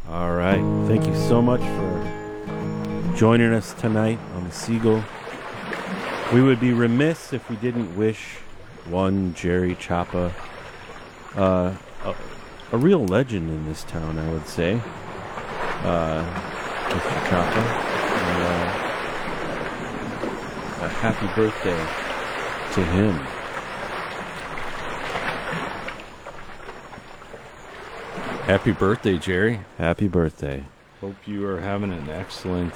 All right. Thank you so much for joining us tonight on the Seagull. We would be remiss if we didn't wish one Jerry Chapa, a real legend in this town, I would say, Mr. Chapa, a happy birthday to him. Happy birthday, Jerry. Happy birthday. Hope you are having an excellent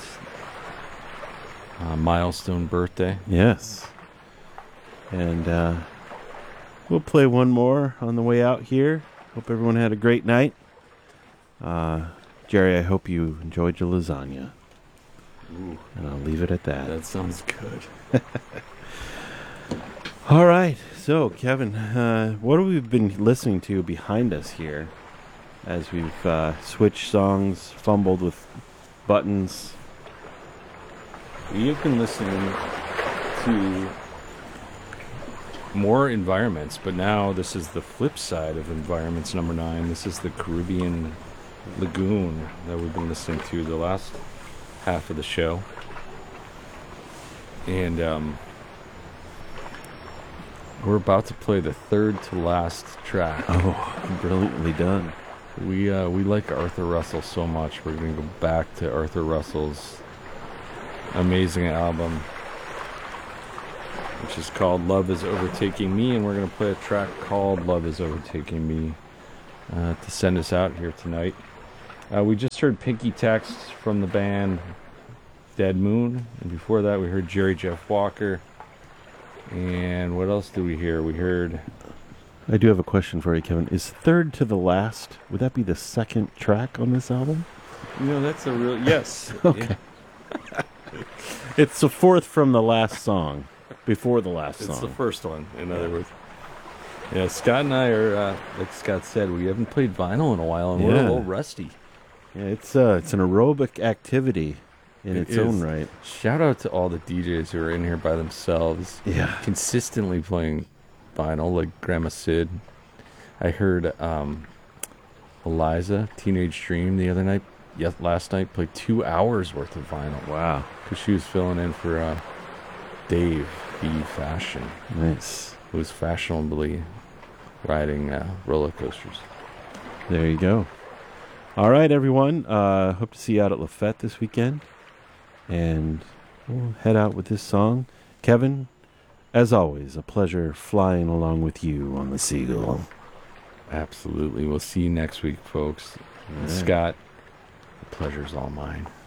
milestone birthday. Yes. And we'll play one more on the way out here. Hope everyone had a great night. Jerry, I hope you enjoyed your lasagna. Ooh, and I'll leave it at that. That sounds good. All right. So, Kevin, what have we been listening to behind us here as we've switched songs, fumbled with buttons? You've been listening to more Environments, but now this is the flip side of Environments number 9. This is the Caribbean Lagoon that we've been listening to the last half of the show. And we're about to play the third to last track. Oh, brilliantly done. We like Arthur Russell so much. We're going to go back to Arthur Russell's amazing album, which is called Love Is Overtaking Me, and we're going to play a track called Love Is Overtaking Me to send us out here tonight. We just heard Pinky Text from the band Dead Moon, and before that we heard Jerry Jeff Walker. And what else do we hear? We heard... I do have a question for you, Kevin. Is third to the last, would that be the second track on this album? That's a real... Yes. Okay. Yeah. It's the fourth from the last song. Before the last song. It's the first one, in other words. Yeah, Scott and I are, like Scott said, we haven't played vinyl in a while, and we're a little rusty. Yeah, it's an aerobic activity in its own right. Shout out to all the DJs who are in here by themselves. Yeah. Consistently playing vinyl, like Grandma Sid. I heard Eliza, Teenage Dream, the other night, last night, played 2 hours worth of vinyl. Wow. Because she was filling in for Dave B. Fashion. Nice. Who was fashionably riding roller coasters. There you go. All right, everyone. Hope to see you out at Lafette this weekend. And we'll head out with this song. Kevin, as always, a pleasure flying along with you on the Seagull. Absolutely. We'll see you next week, folks. All right. Scott, the pleasure's all mine.